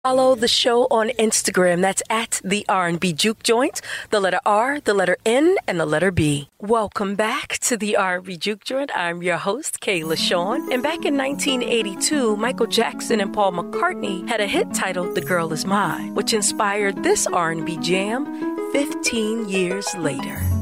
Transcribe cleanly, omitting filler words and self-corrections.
Follow the show on Instagram. That's at the R&B Juke Joint, the letter R, the letter N, and the letter B. Welcome back to the R&B Juke Joint. I'm your host, Kayla Sean. And back in 1982, Michael Jackson and Paul McCartney had a hit titled The Girl Is Mine, which inspired this R&B jam 15 years later.